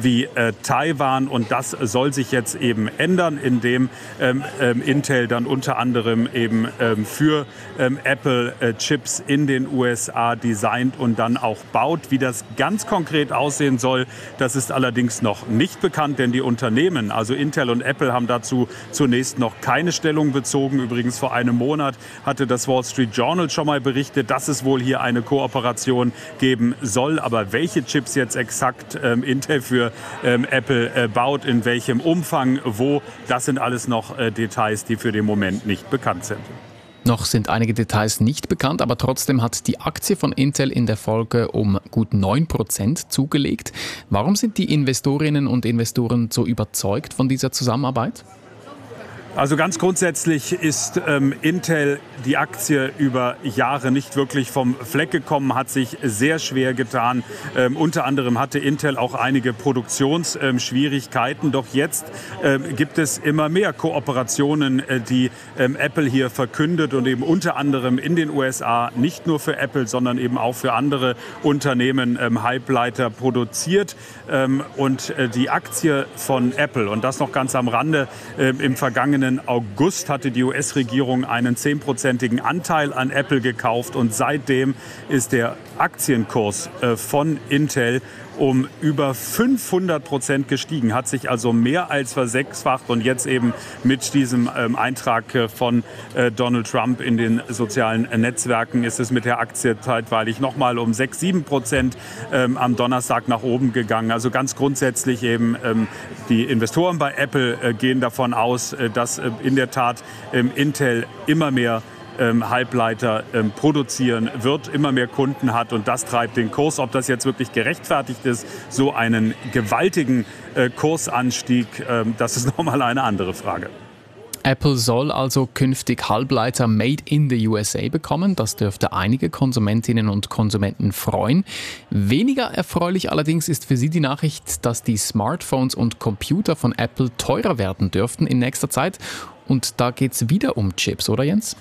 wie Taiwan. Und das soll sich jetzt eben ändern, indem Intel dann unter anderem eben für Apple Chips in den USA designt und dann auch baut. Wie das ganz konkret aussehen soll, das ist allerdings noch nicht bekannt, denn die Unternehmen, also Intel und Apple, haben dazu zunächst noch keine Stellung bezogen. Übrigens vor einem Monat hatte das Wall Street Journal schon mal berichtet, dass es wohl hier eine Kooperation geben soll. Aber welche Chips jetzt exakt Intel für Apple baut, in welchem Umfang, wo, das sind alles noch Details, die für den Moment nicht bekannt sind. Noch sind einige Details nicht bekannt, aber trotzdem hat die Aktie von Intel in der Folge um gut 9% zugelegt. Warum sind die Investorinnen und Investoren so überzeugt von dieser Zusammenarbeit? Also ganz grundsätzlich ist Intel, die Aktie, über Jahre nicht wirklich vom Fleck gekommen, hat sich sehr schwer getan. Unter anderem hatte Intel auch einige Produktionsschwierigkeiten. Doch jetzt gibt es immer mehr Kooperationen, die Apple hier verkündet und eben unter anderem in den USA nicht nur für Apple, sondern eben auch für andere Unternehmen Halbleiter produziert. Und die Aktie von Apple, und das noch ganz am Rande, im vergangenen August hatte die US-Regierung einen 10%igen Anteil an Apple gekauft und seitdem ist der Aktienkurs von Intel um über 500% gestiegen, hat sich also mehr als versechsfacht und jetzt eben mit diesem Eintrag von Donald Trump in den sozialen Netzwerken ist es mit der Aktie zeitweilig nochmal um 6-7% am Donnerstag nach oben gegangen. Also ganz grundsätzlich eben die Investoren bei Apple gehen davon aus, dass in der Tat Intel immer mehr Halbleiter produzieren wird, immer mehr Kunden hat und das treibt den Kurs. Ob das jetzt wirklich gerechtfertigt ist, so einen gewaltigen Kursanstieg, das ist nochmal eine andere Frage. Apple soll also künftig Halbleiter made in the USA bekommen. Das dürfte einige Konsumentinnen und Konsumenten freuen. Weniger erfreulich allerdings ist für sie die Nachricht, dass die Smartphones und Computer von Apple teurer werden dürften in nächster Zeit. Und da geht es wieder um Chips, oder Jens?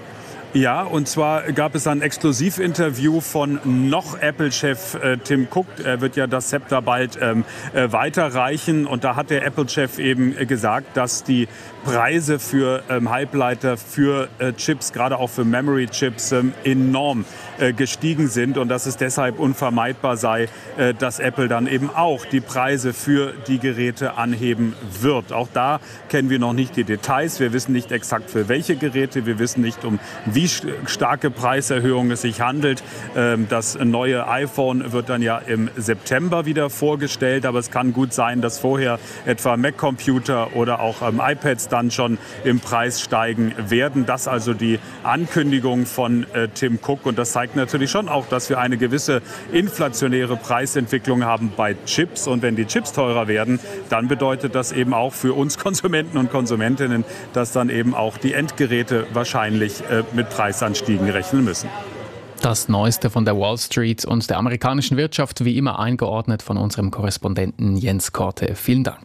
Ja, und zwar gab es ein Exklusivinterview von noch Apple-Chef Tim Cook. Er wird ja das Zepter bald weiterreichen. Und da hat der Apple-Chef eben gesagt, dass die Preise für Halbleiter, für Chips, gerade auch für Memory-Chips, enorm gestiegen sind. Und dass es deshalb unvermeidbar sei, dass Apple dann eben auch die Preise für die Geräte anheben wird. Auch da kennen wir noch nicht die Details. Wir wissen nicht exakt für welche Geräte. Wir wissen nicht, um wie starke Preiserhöhungen es sich handelt. Das neue iPhone wird dann ja im September wieder vorgestellt, aber es kann gut sein, dass vorher etwa Mac-Computer oder auch iPads dann schon im Preis steigen werden. Das also die Ankündigung von Tim Cook und das zeigt natürlich schon auch, dass wir eine gewisse inflationäre Preisentwicklung haben bei Chips und wenn die Chips teurer werden, dann bedeutet das eben auch für uns Konsumenten und Konsumentinnen, dass dann eben auch die Endgeräte wahrscheinlich mit Preisanstiegen rechnen müssen. Das Neueste von der Wall Street und der amerikanischen Wirtschaft wie immer eingeordnet von unserem Korrespondenten Jens Korte. Vielen Dank.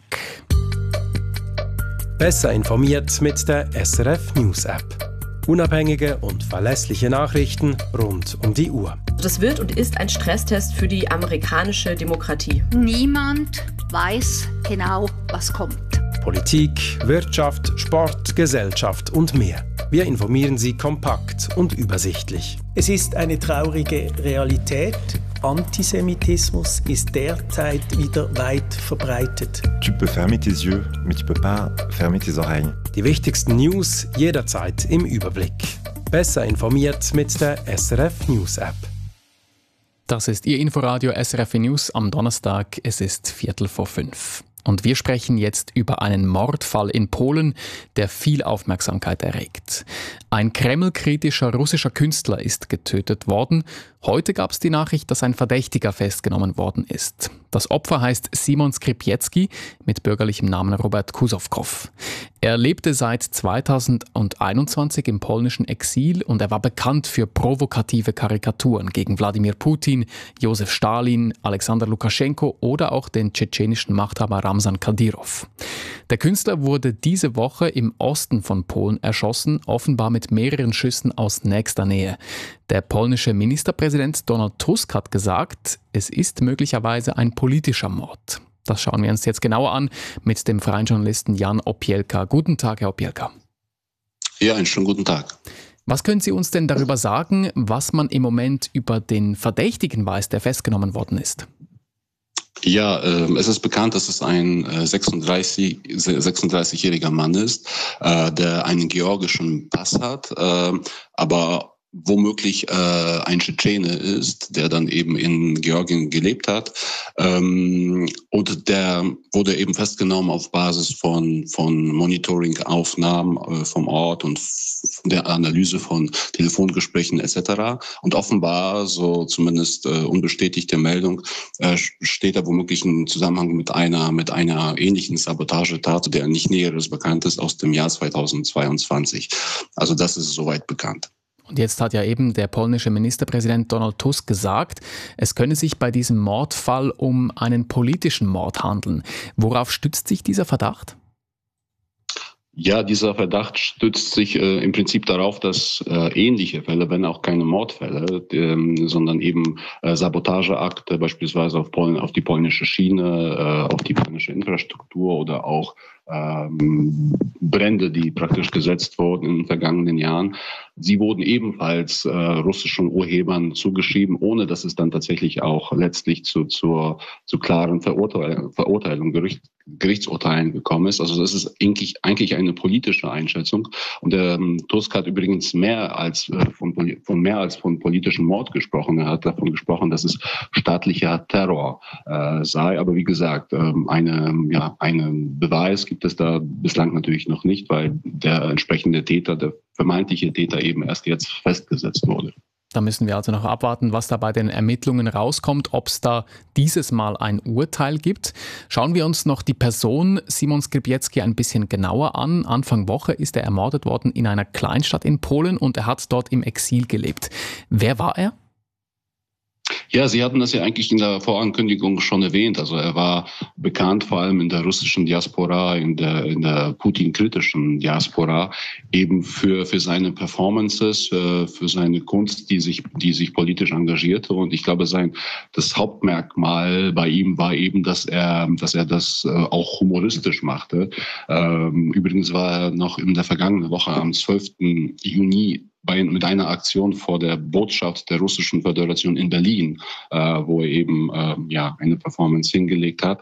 Besser informiert mit der SRF News App. Unabhängige und verlässliche Nachrichten rund um die Uhr. Das wird und ist ein Stresstest für die amerikanische Demokratie. Niemand weiß genau, was kommt. Politik, Wirtschaft, Sport, Gesellschaft und mehr. Wir informieren Sie kompakt und übersichtlich. Es ist eine traurige Realität. Antisemitismus ist derzeit wieder weit verbreitet. Tu peux fermer tes yeux, mais tu peux pas fermer tes oreilles. Die wichtigsten News jederzeit im Überblick. Besser informiert mit der SRF News App. Das ist Ihr Inforadio SRF News am Donnerstag. Es ist 4:45. Und wir sprechen jetzt über einen Mordfall in Polen, der viel Aufmerksamkeit erregt. Ein Kreml-kritischer russischer Künstler ist getötet worden. Heute gab es die Nachricht, dass ein Verdächtiger festgenommen worden ist. Das Opfer heißt Simon Skripieski mit bürgerlichem Namen Robert Kusowkow. Er lebte seit 2021 im polnischen Exil und er war bekannt für provokative Karikaturen gegen Wladimir Putin, Josef Stalin, Alexander Lukaschenko oder auch den tschetschenischen Machthaber Ramzan Kadyrov. Der Künstler wurde diese Woche im Osten von Polen erschossen, offenbar mit mehreren Schüssen aus nächster Nähe. Der polnische Ministerpräsident Donald Tusk hat gesagt, es ist möglicherweise ein politischer Mord. Das schauen wir uns jetzt genauer an mit dem freien Journalisten Jan Opielka. Guten Tag, Herr Opielka. Ja, einen schönen guten Tag. Was können Sie uns denn darüber sagen, was man im Moment über den Verdächtigen weiß, der festgenommen worden ist? Ja, es ist bekannt, dass es ein 36-jähriger Mann ist, der einen georgischen Pass hat, aber womöglich ein Tschetschene ist, der dann eben in Georgien gelebt hat. Und der wurde eben festgenommen auf Basis von Monitoring-Aufnahmen vom Ort und der Analyse von Telefongesprächen etc. Und offenbar, so zumindest unbestätigte Meldung, steht er womöglich in Zusammenhang mit einer ähnlichen Sabotagetat, der nicht Näheres bekannt ist, aus dem Jahr 2022. Also das ist soweit bekannt. Und jetzt hat ja eben der polnische Ministerpräsident Donald Tusk gesagt, es könne sich bei diesem Mordfall um einen politischen Mord handeln. Worauf stützt sich dieser Verdacht? Ja, dieser Verdacht stützt sich im Prinzip darauf, dass ähnliche Fälle, wenn auch keine Mordfälle, sondern eben Sabotageakte beispielsweise auf die polnische Schiene, auf die polnische Infrastruktur oder auch Brände, die praktisch gesetzt wurden in den vergangenen Jahren. Sie wurden ebenfalls russischen Urhebern zugeschrieben, ohne dass es dann tatsächlich auch letztlich zu klaren Verurteilungen, Gerichtsurteilen gekommen ist. Also das ist eigentlich eine politische Einschätzung. Und der Tusk hat übrigens mehr als von politischem Mord gesprochen. Er hat davon gesprochen, dass es staatlicher Terror sei. Aber wie gesagt, einen Beweis gibt es da bislang natürlich noch nicht, weil der entsprechende Täter, der vermeintliche Täter eben erst jetzt festgesetzt wurde. Da müssen wir also noch abwarten, was da bei den Ermittlungen rauskommt, ob es da dieses Mal ein Urteil gibt. Schauen wir uns noch die Person Simon Skrzydlewski ein bisschen genauer an. Anfang Woche ist er ermordet worden in einer Kleinstadt in Polen und er hat dort im Exil gelebt. Wer war er? Ja, Sie hatten das ja eigentlich in der Vorankündigung schon erwähnt. Also er war bekannt vor allem in der russischen Diaspora, in der Putin-kritischen Diaspora, eben für seine Performances, für seine Kunst, die sich politisch engagierte. Und ich glaube, das Hauptmerkmal bei ihm war eben, dass er das auch humoristisch machte. Übrigens war er noch in der vergangenen Woche am 12. Juni mit einer Aktion vor der Botschaft der Russischen Föderation in Berlin, wo er eben eine Performance hingelegt hat.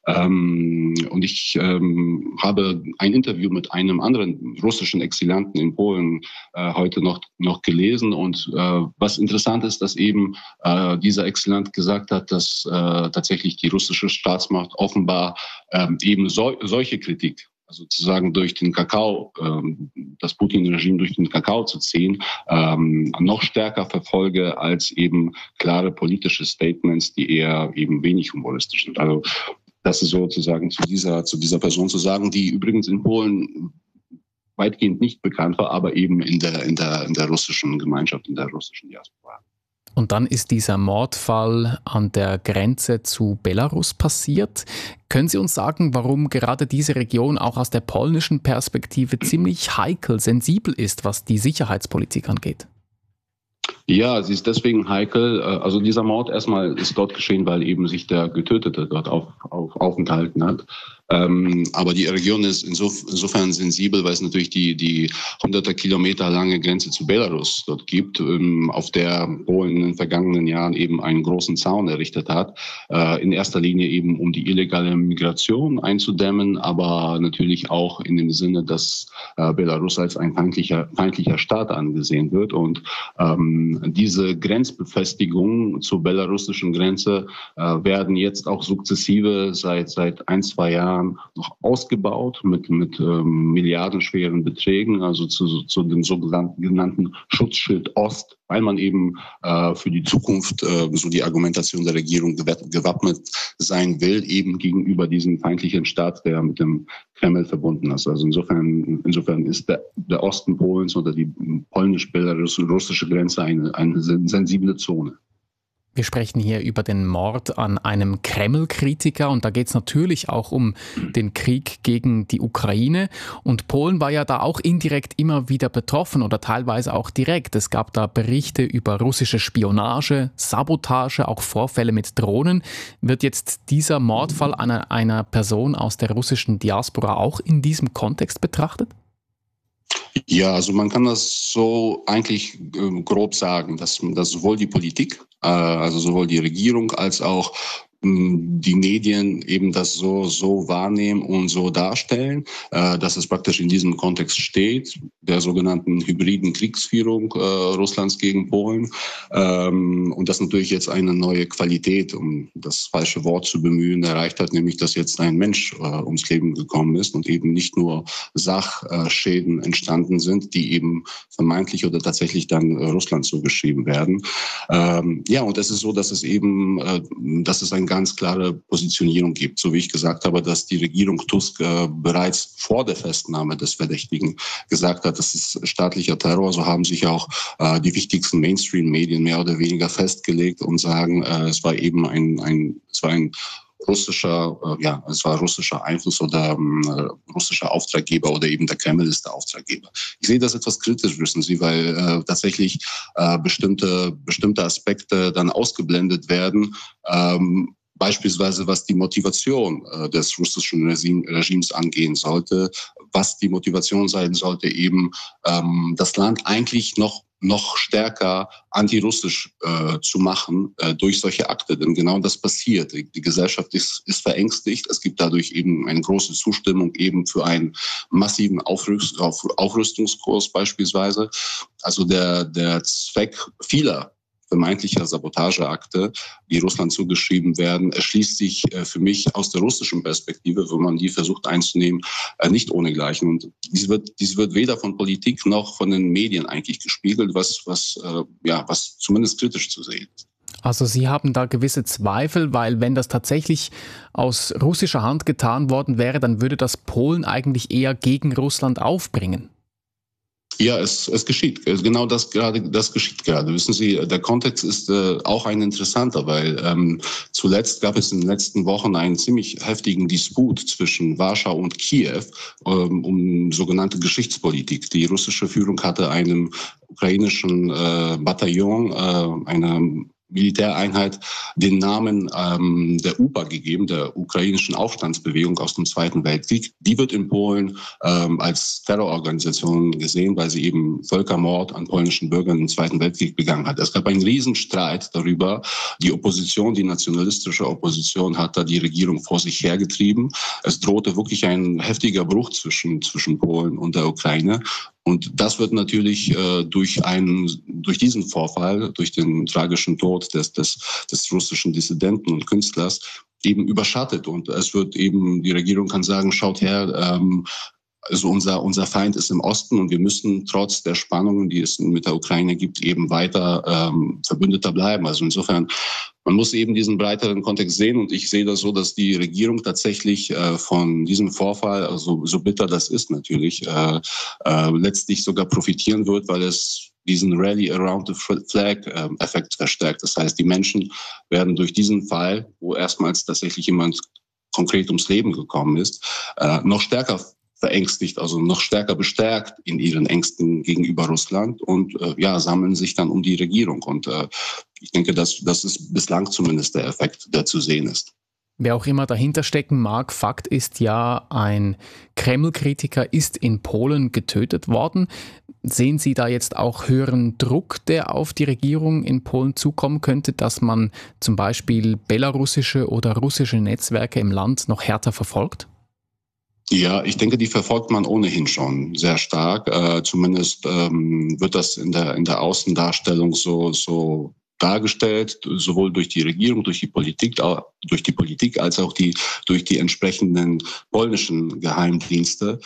Und ich habe ein Interview mit einem anderen russischen Exilanten in Polen heute noch gelesen. Und was interessant ist, dass eben dieser Exilant gesagt hat, dass tatsächlich die russische Staatsmacht offenbar eben solche Kritik, also sozusagen durch den Kakao, das Putin-Regime durch den Kakao zu ziehen, noch stärker verfolge als eben klare politische Statements, die eher eben wenig humoristisch sind. Also das ist sozusagen zu dieser Person zu sagen, die übrigens in Polen weitgehend nicht bekannt war, aber eben in der russischen Gemeinschaft, in der russischen Diaspora. Und dann ist dieser Mordfall an der Grenze zu Belarus passiert. Können Sie uns sagen, warum gerade diese Region auch aus der polnischen Perspektive ziemlich heikel, sensibel ist, was die Sicherheitspolitik angeht? Ja, sie ist deswegen heikel. Also dieser Mord erstmal ist dort geschehen, weil eben sich der Getötete dort aufenthalten hat. Aber die Region ist insofern sensibel, weil es natürlich die hunderte Kilometer lange Grenze zu Belarus dort gibt, auf der Polen in den vergangenen Jahren eben einen großen Zaun errichtet hat. In erster Linie eben, um die illegale Migration einzudämmen, aber natürlich auch in dem Sinne, dass Belarus als ein feindlicher Staat angesehen wird. Und diese Grenzbefestigungen zur belarussischen Grenze werden jetzt auch sukzessive seit 1-2 Jahren noch ausgebaut mit milliardenschweren Beträgen, also zu dem sogenannten Schutzschild Ost, weil man eben für die Zukunft, so die Argumentation der Regierung, gewappnet sein will, eben gegenüber diesem feindlichen Staat, der mit dem Kreml verbunden ist. Also insofern ist der Osten Polens oder die polnisch-belarussische Grenze eine sensible Zone. Wir sprechen hier über den Mord an einem Kreml-Kritiker und da geht es natürlich auch um den Krieg gegen die Ukraine. Und Polen war ja da auch indirekt immer wieder betroffen oder teilweise auch direkt. Es gab da Berichte über russische Spionage, Sabotage, auch Vorfälle mit Drohnen. Wird jetzt dieser Mordfall einer Person aus der russischen Diaspora auch in diesem Kontext betrachtet? Ja, also man kann das so eigentlich grob sagen, dass sowohl die Politik, also sowohl die Regierung als auch die Medien eben das so wahrnehmen und so darstellen, dass es praktisch in diesem Kontext steht, der sogenannten hybriden Kriegsführung Russlands gegen Polen. Und das natürlich jetzt eine neue Qualität, um das falsche Wort zu bemühen, erreicht hat, nämlich dass jetzt ein Mensch ums Leben gekommen ist und eben nicht nur Sachschäden entstanden sind, die eben vermeintlich oder tatsächlich dann Russland zugeschrieben werden. Ja, und es ist so, dass es eben, dass es eine ganz klare Positionierung gibt, so wie ich gesagt habe, dass die Regierung Tusk bereits vor der Festnahme des Verdächtigen gesagt hat, das ist staatlicher Terror. So haben sich auch die wichtigsten Mainstream-Medien mehr oder weniger festgelegt und sagen, es war eben ein russischer, es war russischer Einfluss oder russischer Auftraggeber oder eben der Kreml ist der Auftraggeber. Ich sehe das etwas kritisch, wissen Sie, weil tatsächlich bestimmte Aspekte dann ausgeblendet werden. Beispielsweise was die Motivation des russischen Regimes angehen sollte, was die Motivation sein sollte, eben das Land eigentlich noch stärker antirussisch zu machen durch solche Akte. Denn genau das passiert. Die Gesellschaft ist verängstigt. Es gibt dadurch eben eine große Zustimmung eben für einen massiven Aufrüstungskurs beispielsweise. Also der Zweck vieler vermeintlicher Sabotageakte, die Russland zugeschrieben werden, erschließt sich für mich aus der russischen Perspektive, wenn man die versucht einzunehmen, nicht ohnegleichen. Und dies wird weder von Politik noch von den Medien eigentlich gespiegelt, was zumindest kritisch zu sehen ist. Also Sie haben da gewisse Zweifel, weil wenn das tatsächlich aus russischer Hand getan worden wäre, dann würde das Polen eigentlich eher gegen Russland aufbringen. Ja, es geschieht. Genau das geschieht gerade. Wissen Sie, der Kontext ist auch ein interessanter, weil zuletzt gab es in den letzten Wochen einen ziemlich heftigen Disput zwischen Warschau und Kiew um sogenannte Geschichtspolitik. Die russische Führung hatte einem ukrainischen Bataillon, einer Militäreinheit, den Namen der UPA gegeben, der ukrainischen Aufstandsbewegung aus dem Zweiten Weltkrieg. Die wird in Polen als Terrororganisation gesehen, weil sie eben Völkermord an polnischen Bürgern im Zweiten Weltkrieg begangen hat. Es gab einen Riesenstreit darüber. Die Opposition, die nationalistische Opposition, hat da die Regierung vor sich hergetrieben. Es drohte wirklich ein heftiger Bruch zwischen Polen und der Ukraine. Und das wird natürlich durch diesen Vorfall, durch den tragischen Tod des russischen Dissidenten und Künstlers eben überschattet. Und es wird eben, die Regierung kann sagen, schaut her, also unser Feind ist im Osten und wir müssen trotz der Spannungen, die es mit der Ukraine gibt, eben weiter Verbündeter bleiben. Also insofern, man muss eben diesen breiteren Kontext sehen und ich sehe das so, dass die Regierung tatsächlich von diesem Vorfall, also so bitter das ist natürlich, letztlich sogar profitieren wird, weil es diesen Rally Around the Flag-Effekt verstärkt. Das heißt, die Menschen werden durch diesen Fall, wo erstmals tatsächlich jemand konkret ums Leben gekommen ist, noch stärker verängstigt, also noch stärker bestärkt in ihren Ängsten gegenüber Russland und sammeln sich dann um die Regierung. Und ich denke, das ist bislang zumindest der Effekt, der zu sehen ist. Wer auch immer dahinter stecken mag, Fakt ist ja, ein Kreml-Kritiker ist in Polen getötet worden. Sehen Sie da jetzt auch höheren Druck, der auf die Regierung in Polen zukommen könnte, dass man zum Beispiel belarussische oder russische Netzwerke im Land noch härter verfolgt? Ja, ich denke, die verfolgt man ohnehin schon sehr stark. Zumindest wird das in der Außendarstellung so dargestellt, sowohl durch die Regierung, durch die Politik als auch durch die entsprechenden polnischen Geheimdienste.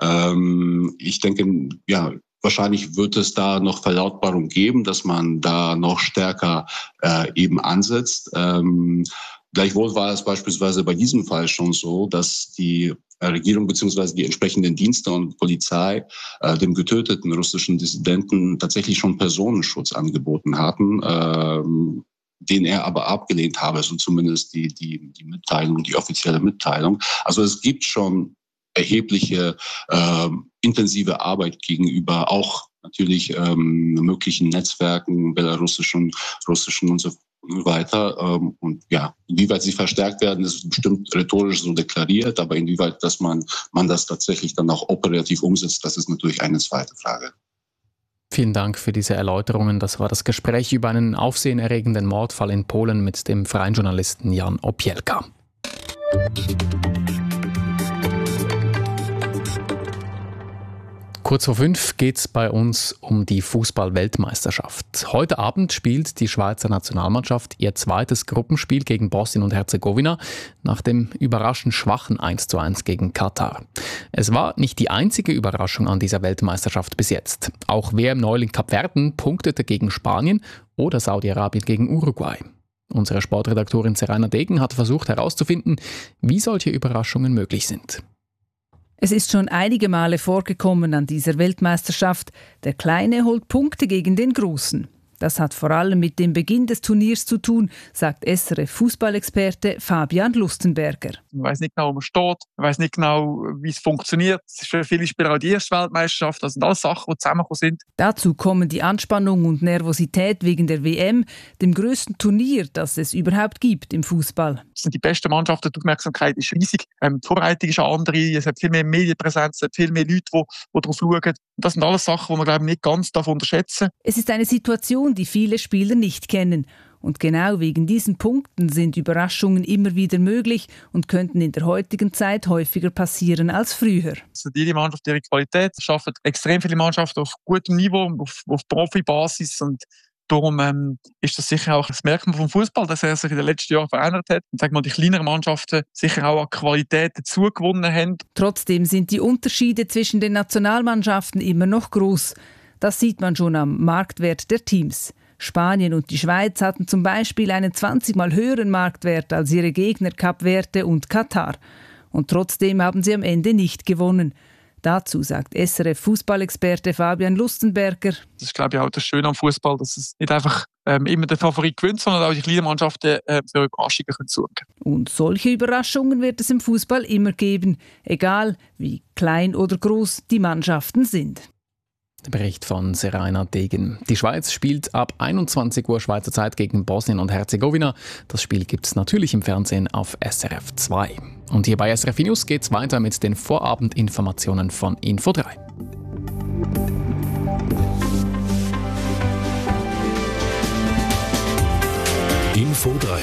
Ich denke, ja, wahrscheinlich wird es da noch Verlautbarung geben, dass man da noch stärker eben ansetzt. Gleichwohl war es beispielsweise bei diesem Fall schon so, dass die Regierung bzw. die entsprechenden Dienste und Polizei dem getöteten russischen Dissidenten tatsächlich schon Personenschutz angeboten hatten. den er aber abgelehnt habe, so zumindest die Mitteilung, die offizielle Mitteilung. Also es gibt schon erhebliche intensive Arbeit gegenüber auch natürlich möglichen Netzwerken, belarussischen, russischen und so weiter. Und ja, inwieweit sie verstärkt werden, ist bestimmt rhetorisch so deklariert, aber inwieweit, dass man das tatsächlich dann auch operativ umsetzt, das ist natürlich eine zweite Frage. Vielen Dank für diese Erläuterungen. Das war das Gespräch über einen aufsehenerregenden Mordfall in Polen mit dem freien Journalisten Jan Opielka. Kurz vor 5 geht es bei uns um die Fußball-Weltmeisterschaft. Heute Abend spielt die Schweizer Nationalmannschaft ihr zweites Gruppenspiel gegen Bosnien und Herzegowina nach dem überraschend schwachen 1:1 gegen Katar. Es war nicht die einzige Überraschung an dieser Weltmeisterschaft bis jetzt. Auch WM-Neuling Kapverden punktete gegen Spanien oder Saudi-Arabien gegen Uruguay. Unsere Sportredaktorin Seraina Degen hat versucht herauszufinden, wie solche Überraschungen möglich sind. Es ist schon einige Male vorgekommen an dieser Weltmeisterschaft. Der Kleine holt Punkte gegen den Großen. Das hat vor allem mit dem Beginn des Turniers zu tun, sagt SRF-Fußballexperte Fabian Lustenberger. Man weiss nicht genau, wo man steht, man weiss nicht genau, wie es funktioniert. Es ist für viele Spieler auch die erste Weltmeisterschaft. Das sind alles Sachen, die zusammengekommen sind. Dazu kommen die Anspannung und Nervosität wegen der WM, dem grössten Turnier, das es überhaupt gibt im Fußball. Es sind die besten Mannschaften, die Aufmerksamkeit ist riesig. Die Vorbereitung ist eine andere, es hat viel mehr Medienpräsenz, es hat viel mehr Leute, die darauf schauen. Das sind alles Sachen, die man glaube ich, nicht ganz unterschätzen darf. Es ist eine Situation, die viele Spieler nicht kennen. Und genau wegen diesen Punkten sind Überraschungen immer wieder möglich und könnten in der heutigen Zeit häufiger passieren als früher. Also jede Mannschaft ihre Qualität, es schaffen extrem viele Mannschaften auf gutem Niveau, auf Profibasis und darum ist das sicher auch das Merkmal vom Fußball, dass er sich in den letzten Jahren verändert hat. Und die kleineren Mannschaften sicher auch an Qualität dazugewonnen haben. Trotzdem sind die Unterschiede zwischen den Nationalmannschaften immer noch groß. Das sieht man schon am Marktwert der Teams. Spanien und die Schweiz hatten zum Beispiel einen 20-mal höheren Marktwert als ihre Gegner Kap Verde und Katar. Und trotzdem haben sie am Ende nicht gewonnen. Dazu sagt SRF-Fußballexperte Fabian Lustenberger. Das ist, glaube ich, auch das Schöne am Fußball, dass es nicht einfach immer der Favorit gewinnt, sondern auch die kleinen Mannschaften für Überraschungen sorgen können. Und solche Überraschungen wird es im Fußball immer geben, egal wie klein oder groß die Mannschaften sind. Der Bericht von Seraina Degen. Die Schweiz spielt ab 21 Uhr Schweizer Zeit gegen Bosnien und Herzegowina. Das Spiel gibt es natürlich im Fernsehen auf SRF 2. Und hier bei SRF News geht es weiter mit den Vorabendinformationen von Info 3. Info 3.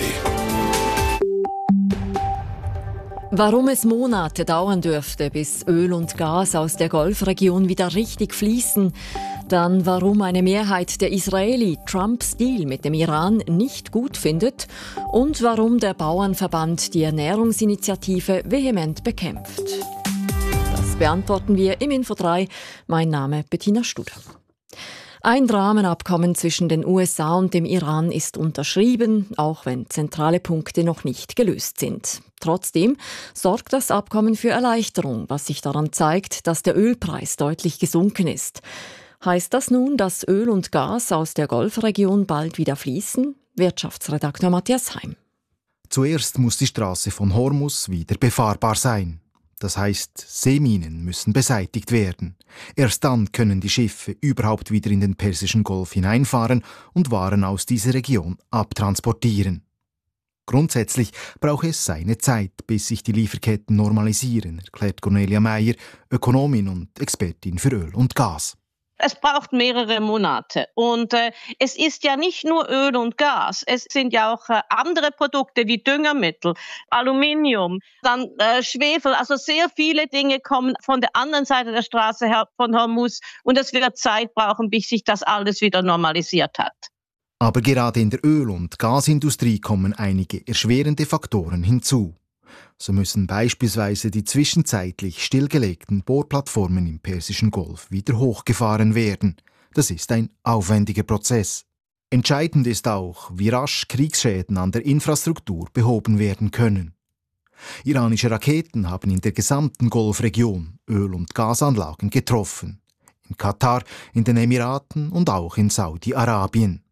Warum es Monate dauern dürfte, bis Öl und Gas aus der Golfregion wieder richtig fließen, dann warum eine Mehrheit der Israeli Trumps Deal mit dem Iran nicht gut findet und warum der Bauernverband die Ernährungsinitiative vehement bekämpft. Das beantworten wir im Info 3. Mein Name Bettina Studer. Ein Rahmenabkommen zwischen den USA und dem Iran ist unterschrieben, auch wenn zentrale Punkte noch nicht gelöst sind. Trotzdem sorgt das Abkommen für Erleichterung, was sich daran zeigt, dass der Ölpreis deutlich gesunken ist. Heißt das nun, dass Öl und Gas aus der Golfregion bald wieder fließen? Wirtschaftsredakteur Matthias Heim. Zuerst muss die Straße von Hormuz wieder befahrbar sein. Das heißt, Seeminen müssen beseitigt werden. Erst dann können die Schiffe überhaupt wieder in den Persischen Golf hineinfahren und Waren aus dieser Region abtransportieren. Grundsätzlich braucht es seine Zeit, bis sich die Lieferketten normalisieren, erklärt Cornelia Meyer, Ökonomin und Expertin für Öl und Gas. Es braucht mehrere Monate und es ist ja nicht nur Öl und Gas, es sind ja auch andere Produkte wie Düngermittel, Aluminium, dann Schwefel, also sehr viele Dinge kommen von der anderen Seite der Straße her von Hormuz und es wird Zeit brauchen, bis sich das alles wieder normalisiert hat. Aber gerade in der Öl- und Gasindustrie kommen einige erschwerende Faktoren hinzu. So müssen beispielsweise die zwischenzeitlich stillgelegten Bohrplattformen im Persischen Golf wieder hochgefahren werden. Das ist ein aufwendiger Prozess. Entscheidend ist auch, wie rasch Kriegsschäden an der Infrastruktur behoben werden können. Iranische Raketen haben in der gesamten Golfregion Öl- und Gasanlagen getroffen. In Katar, in den Emiraten und auch in Saudi-Arabien.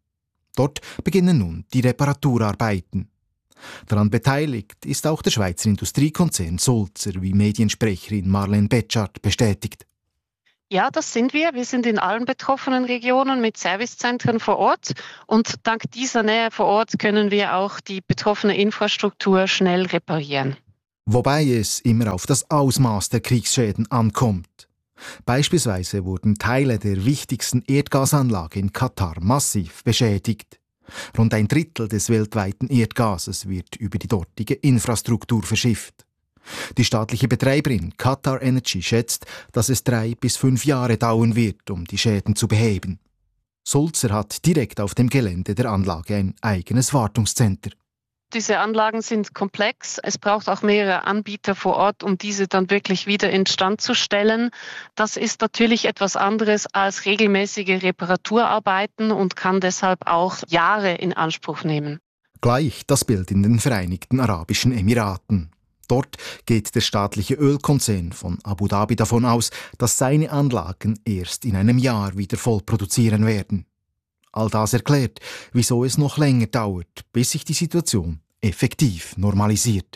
Dort beginnen nun die Reparaturarbeiten. Daran beteiligt ist auch der Schweizer Industriekonzern Sulzer, wie Mediensprecherin Marlene Betschart bestätigt. Ja, das sind wir. Wir sind in allen betroffenen Regionen mit Servicezentren vor Ort. Und dank dieser Nähe vor Ort können wir auch die betroffene Infrastruktur schnell reparieren. Wobei es immer auf das Ausmaß der Kriegsschäden ankommt. Beispielsweise wurden Teile der wichtigsten Erdgasanlage in Katar massiv beschädigt. Rund 1/3 des weltweiten Erdgases wird über die dortige Infrastruktur verschifft. Die staatliche Betreiberin Qatar Energy schätzt, dass es 3 bis 5 Jahre dauern wird, um die Schäden zu beheben. Sulzer hat direkt auf dem Gelände der Anlage ein eigenes Wartungscenter. Diese Anlagen sind komplex. Es braucht auch mehrere Anbieter vor Ort, um diese dann wirklich wieder instand zu stellen. Das ist natürlich etwas anderes als regelmäßige Reparaturarbeiten und kann deshalb auch Jahre in Anspruch nehmen. Gleich das Bild in den Vereinigten Arabischen Emiraten. Dort geht der staatliche Ölkonzern von Abu Dhabi davon aus, dass seine Anlagen erst in einem Jahr wieder voll produzieren werden. All das erklärt, wieso es noch länger dauert, bis sich die Situation effektiv normalisiert.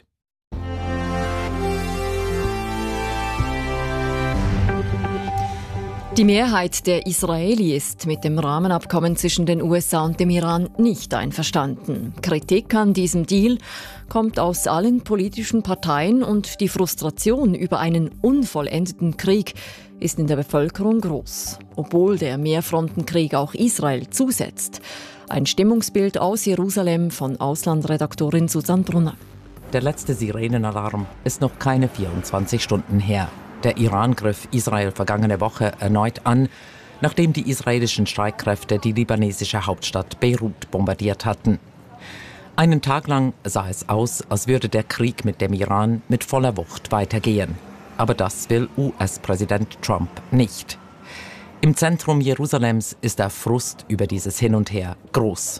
Die Mehrheit der Israeli ist mit dem Rahmenabkommen zwischen den USA und dem Iran nicht einverstanden. Kritik an diesem Deal kommt aus allen politischen Parteien und die Frustration über einen unvollendeten Krieg ist in der Bevölkerung groß, obwohl der Mehrfrontenkrieg auch Israel zusetzt. Ein Stimmungsbild aus Jerusalem von Auslandredaktorin Susanne Brunner. Der letzte Sirenenalarm ist noch keine 24 Stunden her. Der Iran griff Israel vergangene Woche erneut an, nachdem die israelischen Streitkräfte die libanesische Hauptstadt Beirut bombardiert hatten. Einen Tag lang sah es aus, als würde der Krieg mit dem Iran mit voller Wucht weitergehen. Aber das will US-Präsident Trump nicht. Im Zentrum Jerusalems ist der Frust über dieses Hin und Her groß.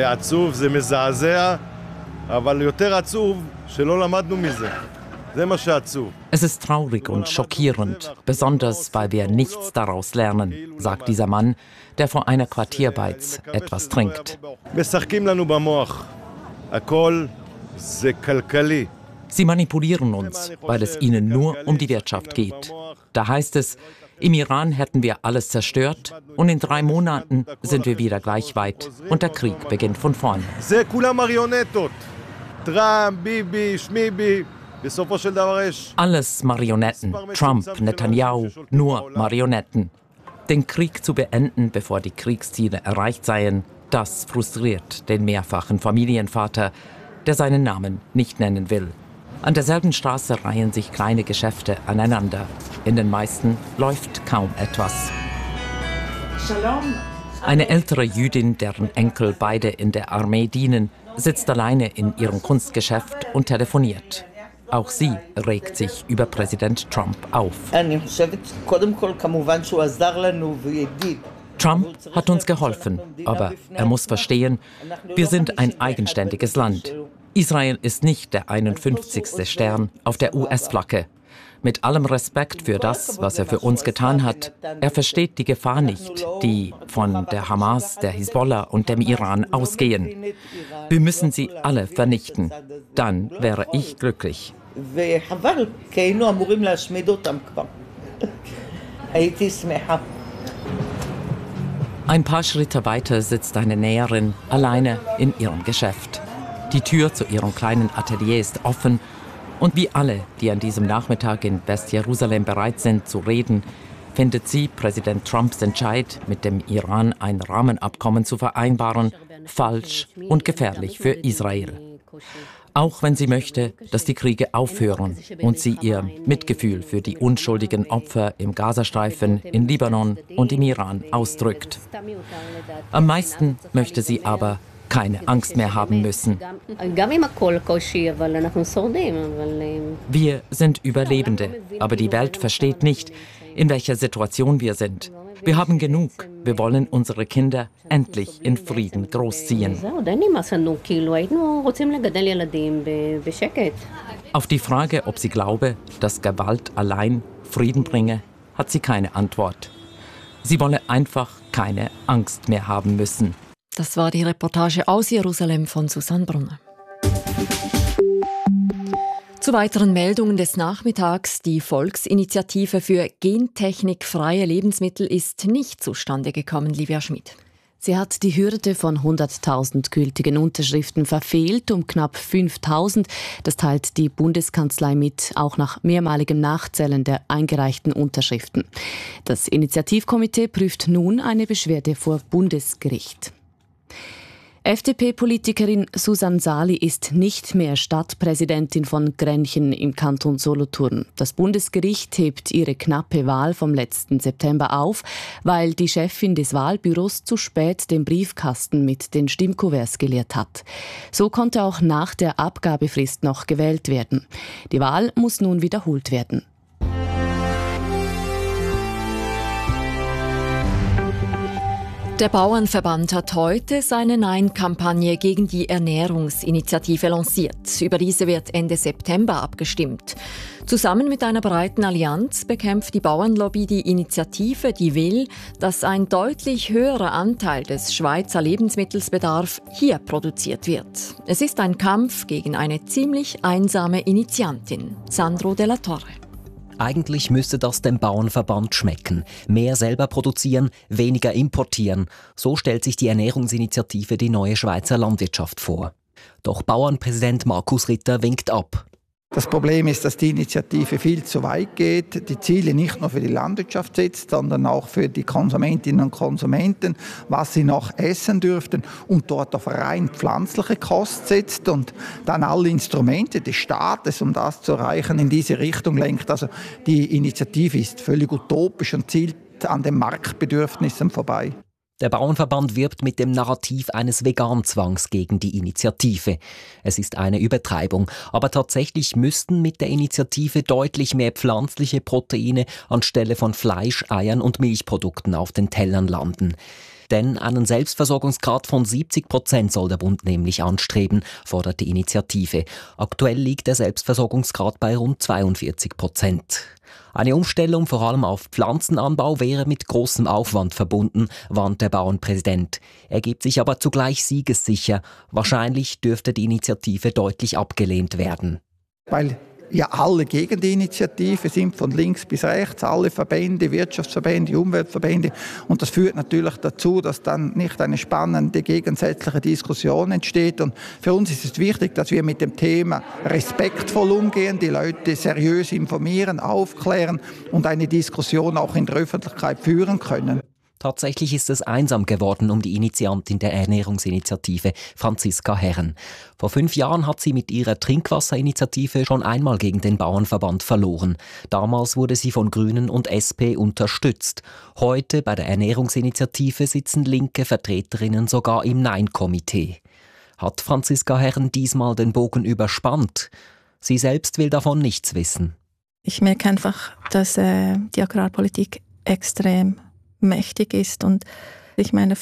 Es ist traurig und schockierend, besonders weil wir nichts daraus lernen, sagt dieser Mann, der vor einer Quartierbeiz etwas trinkt. Sie manipulieren uns, weil es ihnen nur um die Wirtschaft geht. Da heißt es, im Iran hätten wir alles zerstört und in 3 Monaten sind wir wieder gleich weit und der Krieg beginnt von vorne. Alles Marionetten. Trump, Netanyahu, nur Marionetten. Den Krieg zu beenden, bevor die Kriegsziele erreicht seien, das frustriert den mehrfachen Familienvater, der seinen Namen nicht nennen will. An derselben Straße reihen sich kleine Geschäfte aneinander. In den meisten läuft kaum etwas. Eine ältere Jüdin, deren Enkel beide in der Armee dienen, sitzt alleine in ihrem Kunstgeschäft und telefoniert. Auch sie regt sich über Präsident Trump auf. Trump hat uns geholfen, aber er muss verstehen, wir sind ein eigenständiges Land. Israel ist nicht der 51. Stern auf der US-Flagge. Mit allem Respekt für das, was er für uns getan hat, er versteht die Gefahr nicht, die von der Hamas, der Hisbollah und dem Iran ausgehen. Wir müssen sie alle vernichten. Dann wäre ich glücklich. Ein paar Schritte weiter sitzt eine Näherin alleine in ihrem Geschäft. Die Tür zu ihrem kleinen Atelier ist offen und wie alle, die an diesem Nachmittag in Westjerusalem bereit sind zu reden, findet sie Präsident Trumps Entscheid, mit dem Iran ein Rahmenabkommen zu vereinbaren, falsch und gefährlich für Israel. Auch wenn sie möchte, dass die Kriege aufhören und sie ihr Mitgefühl für die unschuldigen Opfer im Gazastreifen, in Libanon und im Iran ausdrückt. Am meisten möchte sie aber keine Angst mehr haben müssen. Wir sind Überlebende, aber die Welt versteht nicht, in welcher Situation wir sind. Wir haben genug. Wir wollen unsere Kinder endlich in Frieden großziehen. Auf die Frage, ob sie glaube, dass Gewalt allein Frieden bringe, hat sie keine Antwort. Sie wolle einfach keine Angst mehr haben müssen. Das war die Reportage aus Jerusalem von Susanne Brunner. Zu weiteren Meldungen des Nachmittags. Die Volksinitiative für gentechnikfreie Lebensmittel ist nicht zustande gekommen, Livia Schmid. Sie hat die Hürde von 100.000 gültigen Unterschriften verfehlt, um knapp 5.000. Das teilt die Bundeskanzlei mit, auch nach mehrmaligem Nachzählen der eingereichten Unterschriften. Das Initiativkomitee prüft nun eine Beschwerde vor Bundesgericht. FDP-Politikerin Susanne Sali ist nicht mehr Stadtpräsidentin von Grenchen im Kanton Solothurn. Das Bundesgericht hebt ihre knappe Wahl vom letzten September auf, weil die Chefin des Wahlbüros zu spät den Briefkasten mit den Stimmkuverts geleert hat. So konnte auch nach der Abgabefrist noch gewählt werden. Die Wahl muss nun wiederholt werden. Der Bauernverband hat heute seine Nein-Kampagne gegen die Ernährungsinitiative lanciert. Über diese wird Ende September abgestimmt. Zusammen mit einer breiten Allianz bekämpft die Bauernlobby die Initiative, die will, dass ein deutlich höherer Anteil des Schweizer Lebensmittelbedarfs hier produziert wird. Es ist ein Kampf gegen eine ziemlich einsame Initiantin, Sandro Della Torre. Eigentlich müsste das dem Bauernverband schmecken. Mehr selber produzieren, weniger importieren. So stellt sich die Ernährungsinitiative die neue Schweizer Landwirtschaft vor. Doch Bauernpräsident Markus Ritter winkt ab. Das Problem ist, dass die Initiative viel zu weit geht, die Ziele nicht nur für die Landwirtschaft setzt, sondern auch für die Konsumentinnen und Konsumenten, was sie noch essen dürften und dort auf rein pflanzliche Kost setzt und dann alle Instrumente des Staates, um das zu erreichen, in diese Richtung lenkt. Also die Initiative ist völlig utopisch und zielt an den Marktbedürfnissen vorbei. Der Bauernverband wirbt mit dem Narrativ eines Veganzwangs gegen die Initiative. Es ist eine Übertreibung, aber tatsächlich müssten mit der Initiative deutlich mehr pflanzliche Proteine anstelle von Fleisch, Eiern und Milchprodukten auf den Tellern landen. Denn einen Selbstversorgungsgrad von 70% soll der Bund nämlich anstreben, fordert die Initiative. Aktuell liegt der Selbstversorgungsgrad bei rund 42%. Eine Umstellung vor allem auf Pflanzenanbau wäre mit großem Aufwand verbunden, warnt der Bauernpräsident. Er gibt sich aber zugleich siegessicher. Wahrscheinlich dürfte die Initiative deutlich abgelehnt werden. Weil ja alle gegen die Initiative sind, von links bis rechts, alle Verbände, Wirtschaftsverbände, Umweltverbände. Und das führt natürlich dazu, dass dann nicht eine spannende gegensätzliche Diskussion entsteht. Und für uns ist es wichtig, dass wir mit dem Thema respektvoll umgehen, die Leute seriös informieren, aufklären und eine Diskussion auch in der Öffentlichkeit führen können. Tatsächlich ist es einsam geworden um die Initiantin der Ernährungsinitiative, Franziska Herren. Vor 5 Jahren hat sie mit ihrer Trinkwasserinitiative schon einmal gegen den Bauernverband verloren. Damals wurde sie von Grünen und SP unterstützt. Heute bei der Ernährungsinitiative sitzen linke Vertreterinnen sogar im Nein-Komitee. Hat Franziska Herren diesmal den Bogen überspannt? Sie selbst will davon nichts wissen. Ich merke einfach, dass die Agrarpolitik extrem mächtig ist und ich meine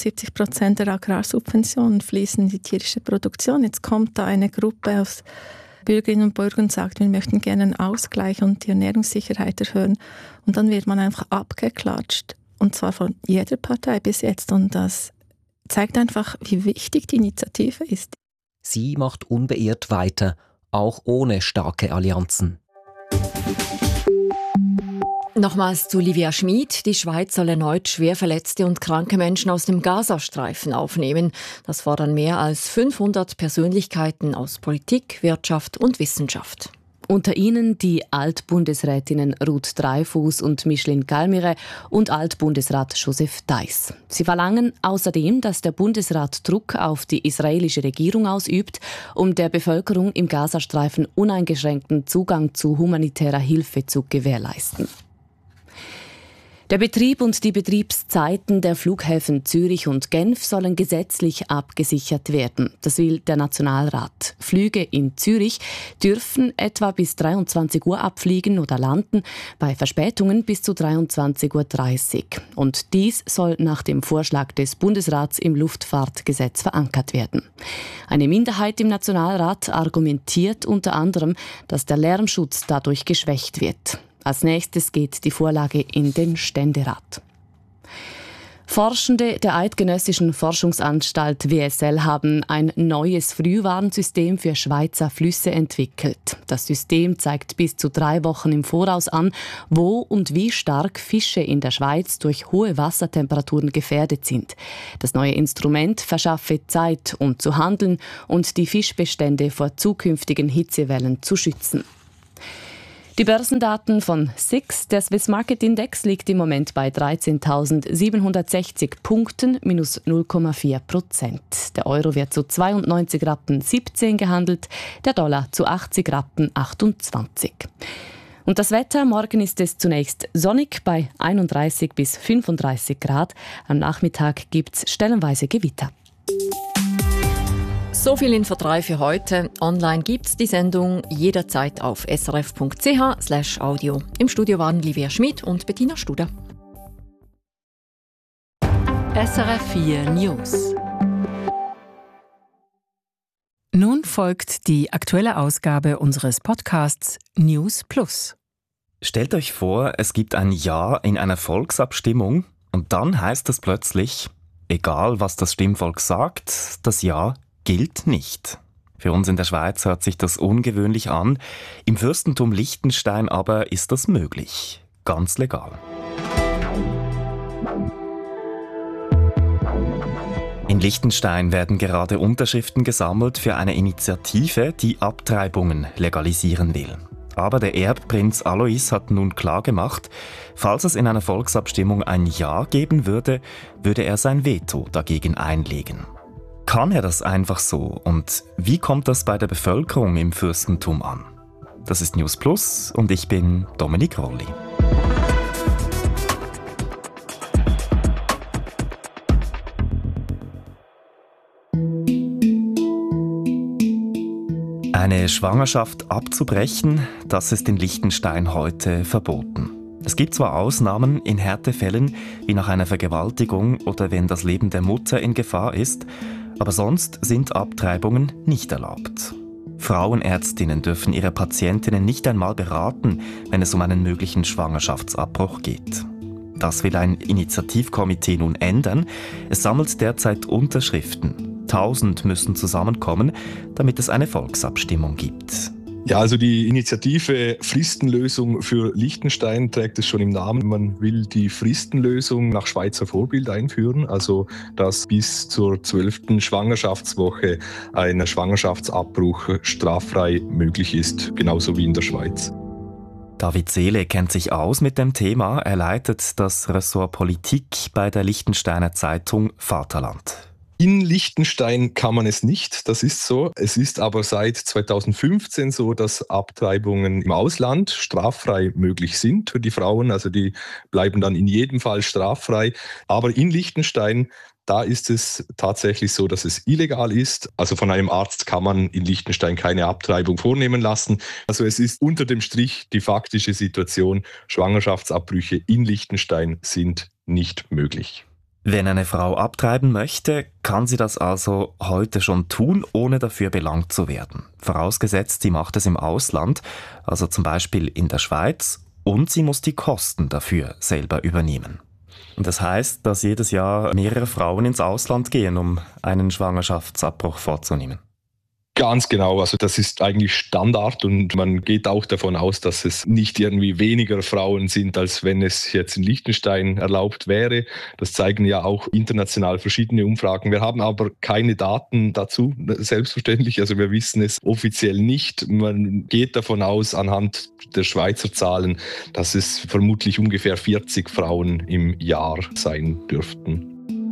75% der Agrarsubventionen fließen in die tierische Produktion. Jetzt kommt da eine Gruppe aus Bürgerinnen und Bürgern und sagt, wir möchten gerne einen Ausgleich und die Ernährungssicherheit erhöhen und dann wird man einfach abgeklatscht und zwar von jeder Partei bis jetzt und das zeigt einfach, wie wichtig die Initiative ist. Sie macht unbeirrt weiter, auch ohne starke Allianzen. Nochmals zu Livia Schmid. Die Schweiz soll erneut schwer verletzte und kranke Menschen aus dem Gazastreifen aufnehmen. Das fordern mehr als 500 Persönlichkeiten aus Politik, Wirtschaft und Wissenschaft. Unter ihnen die Altbundesrätinnen Ruth Dreifuss und Micheline Galmire und Altbundesrat Joseph Deiss. Sie verlangen außerdem, dass der Bundesrat Druck auf die israelische Regierung ausübt, um der Bevölkerung im Gazastreifen uneingeschränkten Zugang zu humanitärer Hilfe zu gewährleisten. Der Betrieb und die Betriebszeiten der Flughäfen Zürich und Genf sollen gesetzlich abgesichert werden. Das will der Nationalrat. Flüge in Zürich dürfen etwa bis 23 Uhr abfliegen oder landen, bei Verspätungen bis zu 23.30 Uhr. Und dies soll nach dem Vorschlag des Bundesrats im Luftfahrtgesetz verankert werden. Eine Minderheit im Nationalrat argumentiert unter anderem, dass der Lärmschutz dadurch geschwächt wird. Als nächstes geht die Vorlage in den Ständerat. Forschende der Eidgenössischen Forschungsanstalt WSL haben ein neues Frühwarnsystem für Schweizer Flüsse entwickelt. Das System zeigt bis zu 3 Wochen im Voraus an, wo und wie stark Fische in der Schweiz durch hohe Wassertemperaturen gefährdet sind. Das neue Instrument verschaffe Zeit, um zu handeln und die Fischbestände vor zukünftigen Hitzewellen zu schützen. Die Börsendaten von SIX, der Swiss Market Index, liegt im Moment bei 13.760 Punkten, minus 0,4%. Der Euro wird zu 92,17 Rappen gehandelt, der Dollar zu 80,28 Rappen. Und das Wetter, morgen ist es zunächst sonnig bei 31 bis 35 Grad. Am Nachmittag gibt es stellenweise Gewitter. So viel Info 3 für heute. Online gibt's die Sendung jederzeit auf srf.ch/audio. Im Studio waren Livia Schmid und Bettina Studer. SRF 4 News. Nun folgt die aktuelle Ausgabe unseres Podcasts News Plus. Stellt euch vor, es gibt ein Ja in einer Volksabstimmung und dann heißt es plötzlich, egal was das Stimmvolk sagt, das Ja gilt nicht. Für uns in der Schweiz hört sich das ungewöhnlich an. Im Fürstentum Liechtenstein aber ist das möglich. Ganz legal. In Liechtenstein werden gerade Unterschriften gesammelt für eine Initiative, die Abtreibungen legalisieren will. Aber der Erbprinz Alois hat nun klargemacht, falls es in einer Volksabstimmung ein Ja geben würde, würde er sein Veto dagegen einlegen. Kann er das einfach so? Und wie kommt das bei der Bevölkerung im Fürstentum an? Das ist News Plus und ich bin Dominik Rolli. Eine Schwangerschaft abzubrechen, das ist in Liechtenstein heute verboten. Es gibt zwar Ausnahmen in Härtefällen, wie nach einer Vergewaltigung oder wenn das Leben der Mutter in Gefahr ist, aber sonst sind Abtreibungen nicht erlaubt. Frauenärztinnen dürfen ihre Patientinnen nicht einmal beraten, wenn es um einen möglichen Schwangerschaftsabbruch geht. Das will ein Initiativkomitee nun ändern. Es sammelt derzeit Unterschriften. 1000 müssen zusammenkommen, damit es eine Volksabstimmung gibt. Ja, also die Initiative Fristenlösung für Liechtenstein trägt es schon im Namen. Man will die Fristenlösung nach Schweizer Vorbild einführen, also dass bis zur 12. Schwangerschaftswoche ein Schwangerschaftsabbruch straffrei möglich ist, genauso wie in der Schweiz. David Seele kennt sich aus mit dem Thema. Er leitet das Ressort Politik bei der Liechtensteiner Zeitung Vaterland. In Liechtenstein kann man es nicht, das ist so. Es ist aber seit 2015 so, dass Abtreibungen im Ausland straffrei möglich sind für die Frauen. Also die bleiben dann in jedem Fall straffrei. Aber in Liechtenstein, da ist es tatsächlich so, dass es illegal ist. Also von einem Arzt kann man in Liechtenstein keine Abtreibung vornehmen lassen. Also es ist unter dem Strich die faktische Situation, Schwangerschaftsabbrüche in Liechtenstein sind nicht möglich. Wenn eine Frau abtreiben möchte, kann sie das also heute schon tun, ohne dafür belangt zu werden. Vorausgesetzt, sie macht es im Ausland, also zum Beispiel in der Schweiz, und sie muss die Kosten dafür selber übernehmen. Und das heißt, dass jedes Jahr mehrere Frauen ins Ausland gehen, um einen Schwangerschaftsabbruch vorzunehmen. Ganz genau, also das ist eigentlich Standard und man geht auch davon aus, dass es nicht irgendwie weniger Frauen sind, als wenn es jetzt in Liechtenstein erlaubt wäre. Das zeigen ja auch international verschiedene Umfragen. Wir haben aber keine Daten dazu, selbstverständlich, also wir wissen es offiziell nicht. Man geht davon aus, anhand der Schweizer Zahlen, dass es vermutlich ungefähr 40 Frauen im Jahr sein dürften.